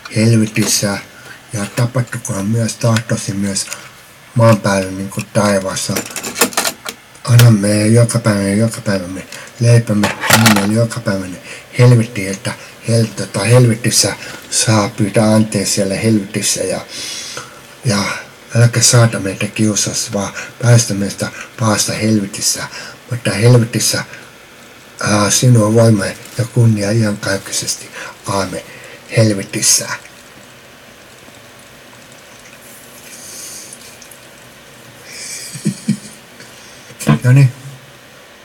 helvetissä ja tapahtukoon myös tahtosi myös maan päällä niin kuin taivaassa. Anna meille joka päivä me leipämme, anna meille joka päivä helvettiin, että helvetissä saa pyytää anteeksi siellä helvetissä ja älkää saata meitä kiusassa, vaan päästä meistä pahasta helvetissä, mutta helvetissä sinun voima ja kunnia iankaikkisesti. Aamen. Helvetissä. No niin.